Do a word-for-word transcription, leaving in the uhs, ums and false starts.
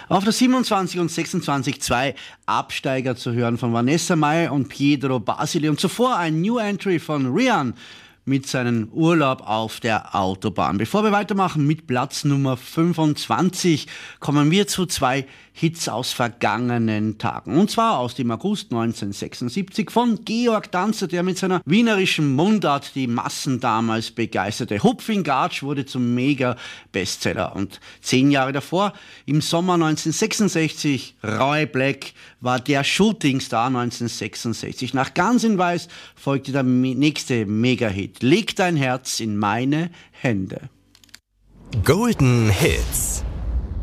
Auf der siebenundzwanzig und sechsundzwanzig zwei Absteiger zu hören von Vanessa Mai und Pietro Basile und zuvor ein New Entry von Rian mit seinem Urlaub auf der Autobahn. Bevor wir weitermachen mit Platz Nummer fünfundzwanzig, kommen wir zu zwei Hits aus vergangenen Tagen. Und zwar aus dem August neunzehnhundertsechsundsiebzig von Georg Danzer, der mit seiner wienerischen Mundart die Massen damals begeisterte. Hupfing Gatsch wurde zum Mega-Bestseller. Und zehn Jahre davor, im Sommer neunzehnhundertsechsundsechzig, Roy Black war der Shootingstar neunzehnhundertsechsundsechzig. Nach Ganz in Weiß folgte der nächste Mega-Hit. Leg dein Herz in meine Hände. Golden Hits.